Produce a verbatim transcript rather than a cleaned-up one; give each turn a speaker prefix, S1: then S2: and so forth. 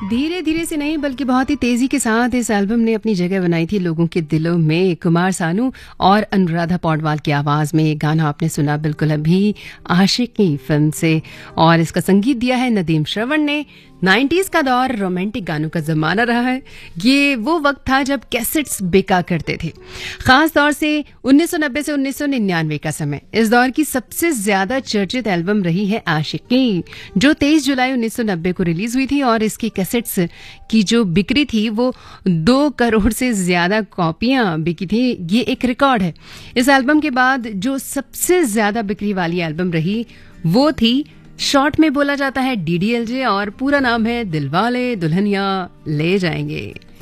S1: धीरे धीरे से नहीं बल्कि बहुत ही तेजी के साथ इस एल्बम ने अपनी जगह बनाई थी लोगों के दिलों में। कुमार सानू और अनुराधा पौडवाल की आवाज में ये गाना आपने सुना बिल्कुल अभी आशिकी फिल्म से, और इसका संगीत दिया है नदीम श्रवण ने। नाइन्टीज का दौर रोमांटिक गानों का जमाना रहा है। ये वो वक्त था जब कैसेट्स बिका करते थे, खास तौर से उन्नीस सौ नब्बे से उन्नीस सौ निन्यानवे का समय। इस दौर की सबसे ज्यादा चर्चित एल्बम रही है आशिकी, जो तेईस जुलाई उन्नीस सौ नब्बे को रिलीज हुई थी, और इसकी कैसेट्स की जो बिक्री थी वो दो करोड़ से ज्यादा कॉपियां बिकी थी। ये एक रिकॉर्ड है। इस एल्बम के बाद जो सबसे ज्यादा बिक्री वाली एल्बम रही वो थी, शॉर्ट में बोला जाता है डी डी एल जे, और पूरा नाम है दिलवाले दुल्हनिया ले जाएंगे।